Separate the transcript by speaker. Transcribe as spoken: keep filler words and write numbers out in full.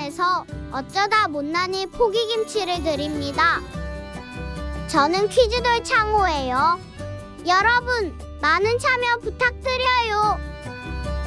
Speaker 1: 창호에서 어쩌다 못난이 포기김치를 드립니다. 저는 퀴즈돌 창호예요. 여러분, 많은 참여 부탁드려요.